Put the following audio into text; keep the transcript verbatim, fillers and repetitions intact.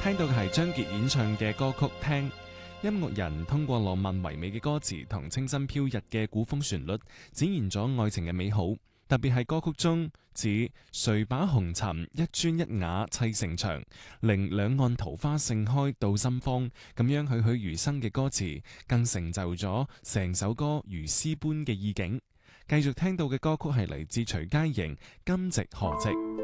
聽到嘅係張傑演唱嘅歌曲《聽》。音樂人通過浪漫唯美嘅歌詞同清新飄逸嘅古風旋律，展現咗愛情嘅美好。特別係歌曲中指誰把紅塵一磚一瓦砌成牆，令兩岸桃花盛開到心慌，咁樣栩栩如生嘅歌詞，更成就咗成首歌如詩般嘅意境。繼續聽到嘅歌曲係嚟自徐佳瑩《今夕何夕》。